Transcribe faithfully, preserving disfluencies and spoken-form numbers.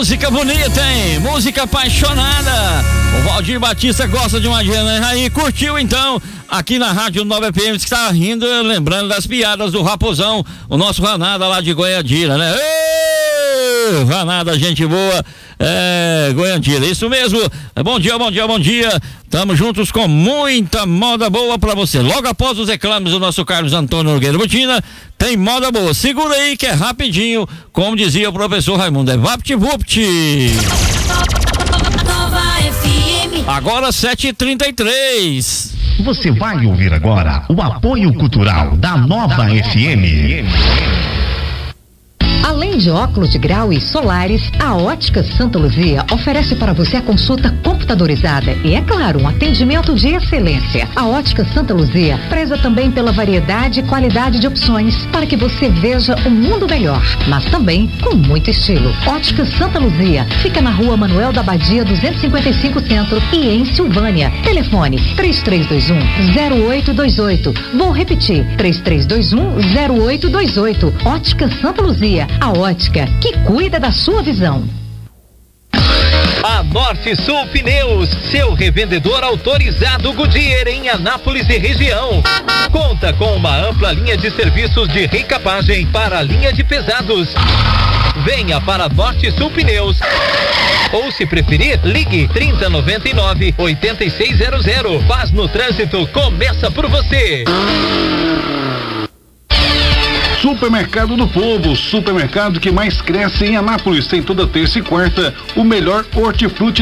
música bonita, hein? Música apaixonada. O Valdir Batista gosta de uma Janaína aí, curtiu então aqui na Rádio nove F M, que está rindo, lembrando das piadas do Raposão, o nosso Ranada lá de Goiandira, né? Êêê, Ranada, gente boa, é, Goiandira, isso mesmo. Bom dia, bom dia, bom dia. Tamo juntos com muita moda boa pra você. Logo após os reclames do nosso Carlos Antônio Nogueira Botina, tem moda boa. Segura aí que é rapidinho, como dizia o professor Raimundo, é vapt-vupt. Agora sete e trinta e três. Você vai ouvir agora o apoio cultural da Nova F M. Além de óculos de grau e solares, a Ótica Santa Luzia oferece para você a consulta computadorizada e, é claro, um atendimento de excelência. A Ótica Santa Luzia preza também pela variedade e qualidade de opções para que você veja um mundo melhor, mas também com muito estilo. Ótica Santa Luzia fica na Rua Manuel da Badia duzentos e cinquenta e cinco Centro e em Silvânia. Telefone três três dois um zero oito dois oito. Vou repetir, três três dois um zero oito dois oito. Ótica Santa Luzia, a ótica que cuida da sua visão. A Norte Sul Pneus, seu revendedor autorizado Goodyear em Anápolis e região. Conta com uma ampla linha de serviços de recapagem para a linha de pesados. Venha para Norte Sul Pneus. Ou, se preferir, ligue trinta noventa e nove, oitenta e seis zero zero. Paz no trânsito começa por você. Supermercado do Povo, supermercado que mais cresce em Anápolis, tem toda terça e quarta o melhor hortifruti